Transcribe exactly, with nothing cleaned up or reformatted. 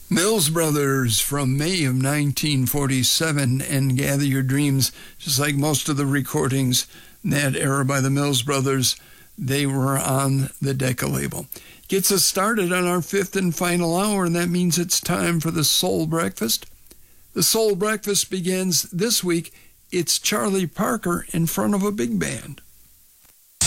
Mills Brothers from May of nineteen forty-seven, and Gather Your Dreams, just like most of the recordings in that era by the Mills Brothers, they were on the Decca label. Gets us started on our fifth and final hour, and that means it's time for the Soul Breakfast. The Soul Breakfast begins this week. It's Charlie Parker in front of a big band.